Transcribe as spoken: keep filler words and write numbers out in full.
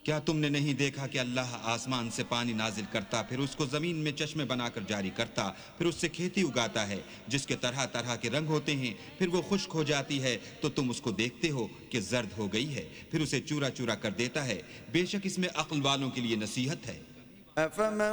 क्या तुमने नहीं देखा कि अल्लाह आसमान से पानी नाजिल करता, फिर उसको ज़मीन में चश्मे बनाकर जारी करता, फिर उससे खेती उगाता है जिसके तरह तरह के रंग होते हैं, फिर वो खुश्क हो जाती है तो तुम उसको देखते हो कि जर्द हो गई है, फिर उसे चूरा चूरा कर देता है। बेशक इसमें अक्ल वालों के लिए नसीहत है।